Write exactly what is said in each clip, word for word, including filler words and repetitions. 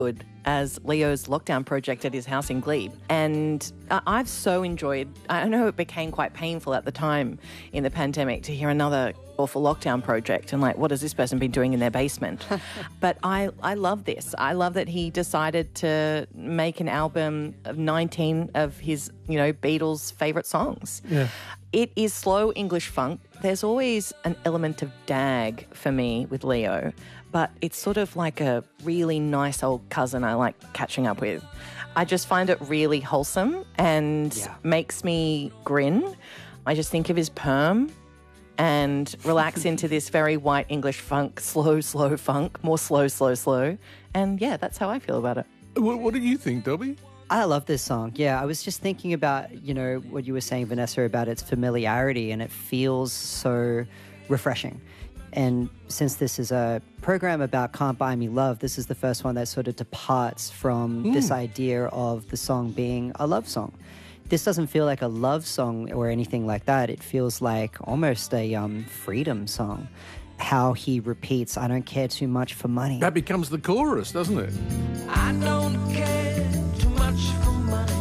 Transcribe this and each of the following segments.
as Leo's lockdown project at his house in Glebe. And I've so enjoyed, I know it became quite painful at the time in the pandemic to hear another awful lockdown project and like, what has this person been doing in their basement? But I, I love this. I love that he decided to make an album of nineteen of his, you know, Beatles' favourite songs. Yeah. It is slow English funk. There's always an element of dag for me with Leo, but it's sort of like a really nice old cousin I like catching up with. I just find it really wholesome and Yeah. makes me grin. I just think of his perm and relax into this very white English funk, slow, slow funk, more slow, slow, slow. And yeah, that's how I feel about it. What, what do you think, Dobby? I love this song. Yeah, I was just thinking about, you know, what you were saying, Vanessa, about its familiarity, and it feels so refreshing. And since this is a program about Can't Buy Me Love, this is the first one that sort of departs from Mm. this idea of the song being a love song. This doesn't feel like a love song or anything like that. It feels like almost a um, freedom song. How he repeats, I don't care too much for money. That becomes the chorus, doesn't it? I don't care too much for money.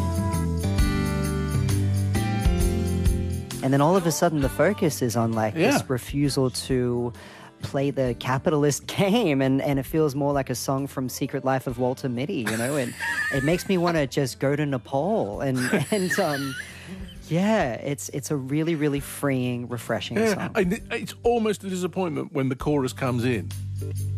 And then all of a sudden the focus is on like Yeah. this refusal to play the capitalist game, and, and it feels more like a song from Secret Life of Walter Mitty, you know, and it makes me want to just go to Nepal and, and um, yeah, it's it's a really, really freeing, refreshing Yeah. song. And it- it's almost a disappointment when the chorus comes in.